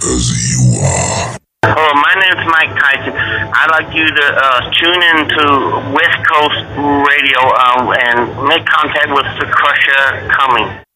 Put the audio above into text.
because you are. Oh, my name's Mike Tyson. I'd like you to tune into West Coast Radio and make contact with the Crusher Cummings.